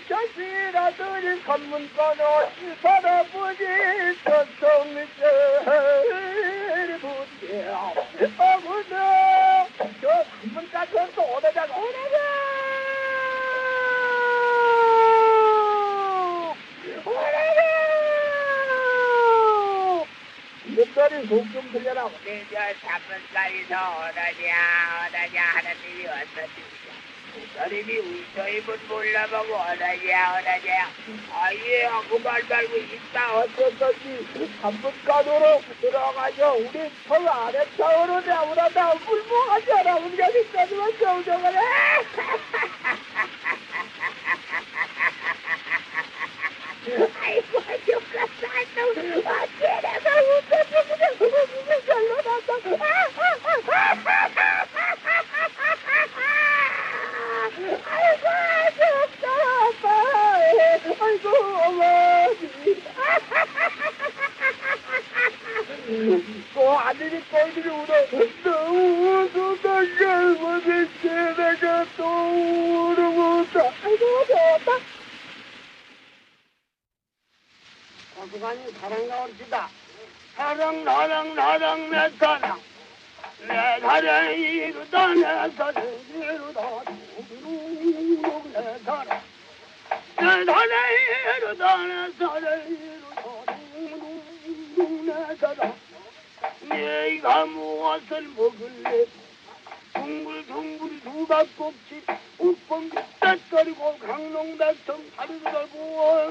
자식이라더니 선문가노 바라보지 저성미를 못해요. 어구나 저 선문가 저또 오다가 이것들이 속좀 들려라. 우리 저 산문가에서 오다냐 하나님이 왔었습니다. 하나님이 우서임은 몰라보고 오다냐 아예 그 말 말고 있다 어쩌든지 한번가도로 들어가서 우리 털 아래 타오로 나오라다 물모하자라 우리가 밑까지만 겨우정을 해. 아이고 죽겠어 어째내가 웃어주면 절로 났어 아이고 죽다 아빠 아이고 어머니 그 아들이 꼴들이 울어 너무 웃어서 잘못했지 내가 또 울어보다 아이고 좋다 고수관이 사랑가 옵시다 사랑 내 사랑 내 사랑이 이루다 내 사랑이 이루다 둥둥 내 사랑 내 사랑이 이루다 내 사랑이 이루다 둥둥 내 사랑 네가 무엇을 먹을래 둥글둥글 수박꼭지 우뻥 뱃다거리고 강농달성 사르르고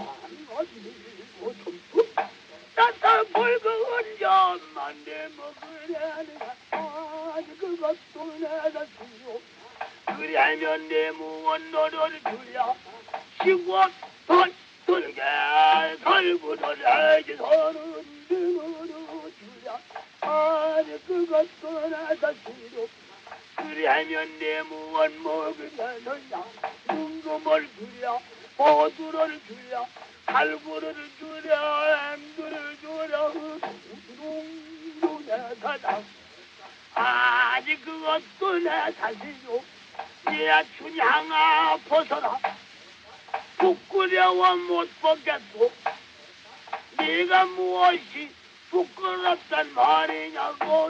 따뜻한 붉은 점만 내 먹으려니까 아니 그것도 내가 주요 그래면 내 무언 너를 주랴 시고 돌게 살구를 해지 서는 등으로 주랴 아니 그것도 내가 주요 그래면 내 무언 먹으려느냐 눈금을 주랴 보두를 주랴 갈구를 주랴 엠들을 주랴 둥둥 사장 아직 그것도 내 자신이요 내 춘향아 벗어라 부끄러워 못 벗겠소 네가 무엇이 부끄럽단 말이냐고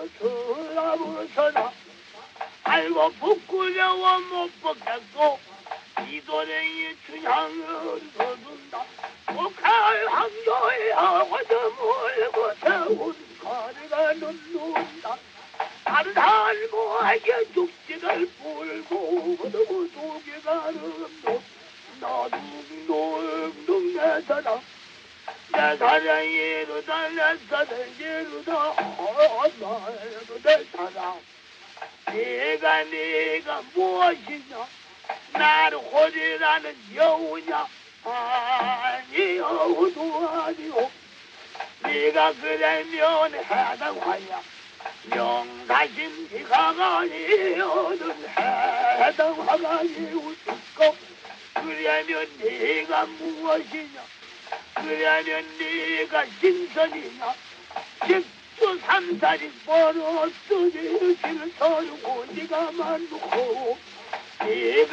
벗어라 아이고 부끄러워 못 벗겠소 이도랭이 춘향을 거둔다 목할 황조에 화점을 거세운 가리가 눈눈다 다른 할머니에게 죽지를 불고 너무 속에 가는 너 둥둥둥 내 사랑 내 사랑이 이루다 내 사랑이 이루다 나도 내 사랑 네가 무엇이냐 나를 호리라는 여우냐 아니 여우도 아니오 네가 그러면 해당하냐 명사신 네가 아니오는 해당화가 이웃있고 그러면 네가 무엇이냐 그러면 네가 신선이냐 직수 삼살이 벌었으니 실서유고 네가 만두고 네가